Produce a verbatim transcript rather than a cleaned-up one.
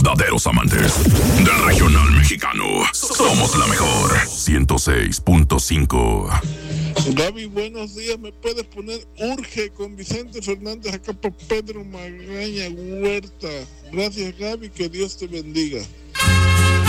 verdaderos amantes del regional mexicano. Somos la mejor. ciento seis punto cinco. Gaby, buenos días. ¿Me puedes poner Urge con Vicente Fernández acá por Pedro Magaña Huerta? Gracias, Gaby. Que Dios te bendiga.